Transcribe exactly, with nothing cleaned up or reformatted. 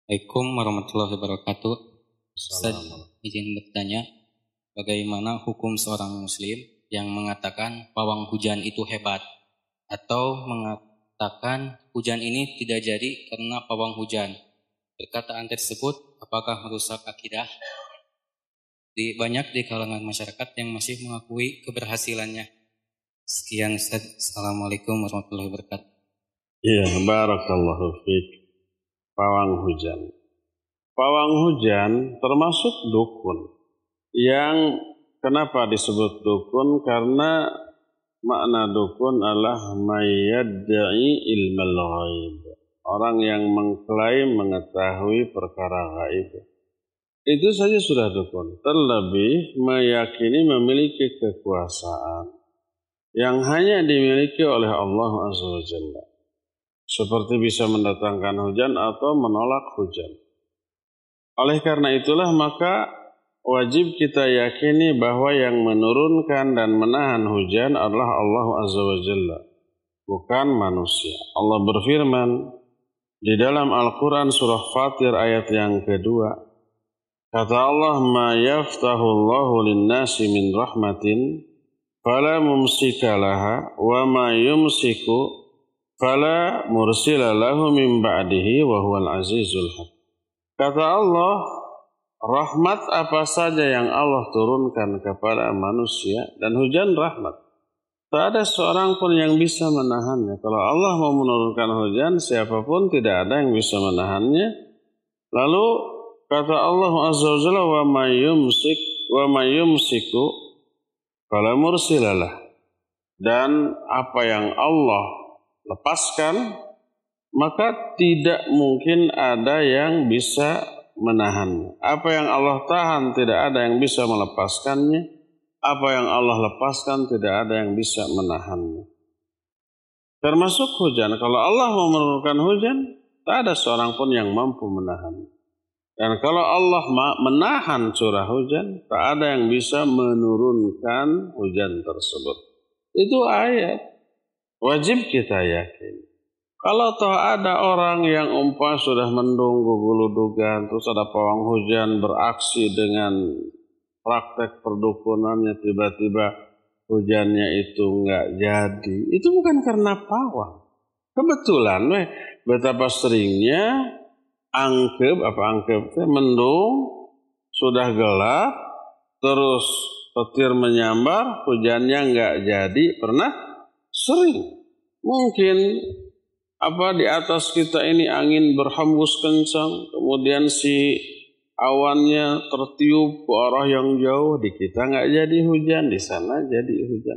Assalamualaikum warahmatullahi wabarakatuh. Ustaz, Assalamualaikum. izin bertanya, bagaimana hukum seorang muslim yang mengatakan pawang hujan itu hebat atau mengatakan hujan ini tidak jadi karena pawang hujan? Perkataan tersebut apakah merusak akidah? Di, banyak di kalangan masyarakat yang masih mengakui keberhasilannya. Sekian Ustaz. Assalamualaikum warahmatullahi wabarakatuh. Iya, barakallahu fiik. Pawang hujan. Pawang hujan termasuk dukun. Yang kenapa disebut dukun? Karena makna dukun adalah mayyadda'i ilmal ghaib. Orang yang mengklaim mengetahui perkara gaib. Itu saja sudah dukun. Terlebih meyakini memiliki kekuasaan yang hanya dimiliki oleh Allah Azza wa Jalla. Seperti bisa mendatangkan hujan atau menolak hujan. Oleh karena itulah maka wajib kita yakini bahwa yang menurunkan dan menahan hujan adalah Allah Azza wa Jalla, bukan manusia. Allah berfirman di dalam Al-Quran surah Fatir ayat yang kedua, kata Allah, ma yaftahu Allahu linnasi min rahmatin fala mumsika laha wa ma yumsiku fala mursila lahu min ba'dihi wa huwal azizul hakim. Kata Allah, rahmat apa saja yang Allah turunkan kepada manusia, dan hujan rahmat, tak ada seorang pun yang bisa menahannya. Kalau Allah mau menurunkan hujan, siapapun tidak ada yang bisa menahannya. Lalu kata Allah Azza wa Jalla, wa ma yumsik wa ma yumsiku fala mursilalah. Dan apa yang Allah lepaskan, maka tidak mungkin ada yang bisa menahannya. Apa yang Allah tahan, tidak ada yang bisa melepaskannya. Apa yang Allah lepaskan, tidak ada yang bisa menahannya. Termasuk hujan. Kalau Allah mau menurunkan hujan, tak ada seorang pun yang mampu menahannya. Dan kalau Allah menahan curah hujan, tak ada yang bisa menurunkan hujan tersebut. Itu ayat. Wajib kita yakin. Kalau toh ada orang yang umpah sudah mendung guguludugan, terus ada pawang hujan beraksi dengan praktek perdukunannya, tiba-tiba hujannya itu enggak jadi, itu bukan karena pawang. Kebetulan weh, betapa seringnya angkep, apa angkep, mendung, sudah gelap, terus petir menyambar, hujannya enggak jadi, pernah? Sering. Mungkin apa di atas kita ini angin berhembus kencang, kemudian si awannya tertiup ke arah yang jauh, di kita nggak jadi hujan, di sana jadi hujan.